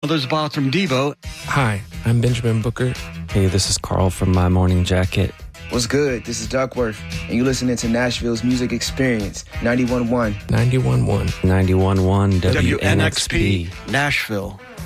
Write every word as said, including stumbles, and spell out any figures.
There's Bob from Devo. Hi, I'm Benjamin Booker. Hey, this is Carl from My Morning Jacket. What's good? This is Duckworth, and you're listening to Nashville's Music Experience, ninety-one point one. ninety-one point one. ninety-one point one W N X P. W N X P, Nashville.